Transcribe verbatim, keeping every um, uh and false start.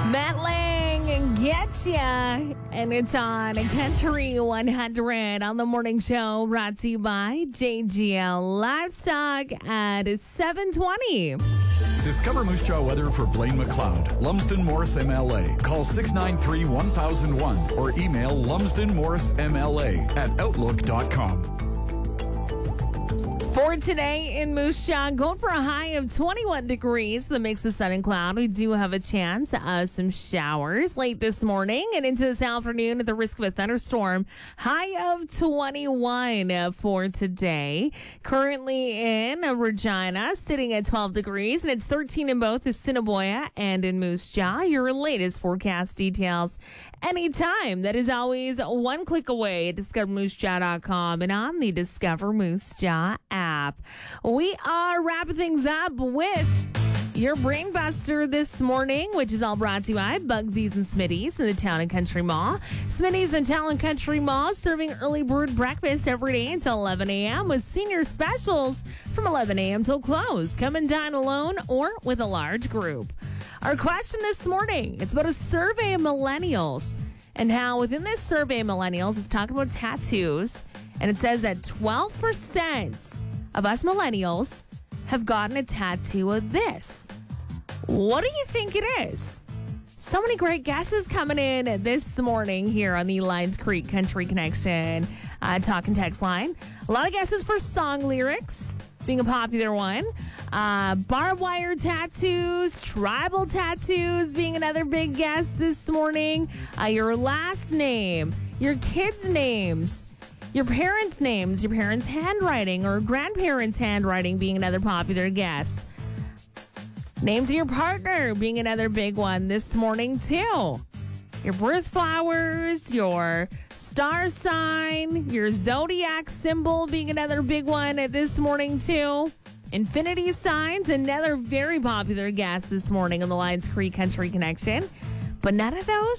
Matt Lang, get ya. And it's on Country one hundred on the morning show, brought to you by J G L Livestock at seven twenty. Discover Moose Jaw weather for Blaine McLeod, Lumsden Morris M L A. Call six nine three, one thousand one or email lumsden morris m l a at outlook dot com. For today in Moose Jaw, going for a high of twenty-one degrees, the mix of sun and cloud. We do have a chance of some showers late this morning and into this afternoon at the risk of a thunderstorm. High of twenty-one for today. Currently in Regina, sitting at twelve degrees, and it's thirteen in both Assiniboia and in Moose Jaw. Your latest forecast details anytime. That is always one click away at discover moose jaw dot com and on the Discover Moose Jaw app. We are wrapping things up with your Brain Buster this morning, which is all brought to you by Bugsies and Smitty's in the Town and Country Mall. Smitty's and Town and Country Mall serving early bird breakfast every day until eleven a.m. with senior specials from eleven a.m. till close. Come and dine alone or with a large group. Our question this morning, it's about a survey of millennials and how within this survey of millennials, it's talking about tattoos, and it says that twelve percent of us millennials have gotten a tattoo of this. What do you think it is? So many great guesses coming in this morning here on the Lions Creek Country Connection uh, talk and text line. A lot of guesses for song lyrics being a popular one. Uh, barbed wire tattoos, tribal tattoos being another big guess this morning. Uh, your last name, your kids' names, your parents' names, your parents' handwriting or grandparents' handwriting being another popular guess. Names of your partner being another big one this morning, too. Your birth flowers, your star sign, your zodiac symbol being another big one this morning, too. Infinity signs, another very popular guess this morning on the Lions Creek Country Connection. But none of those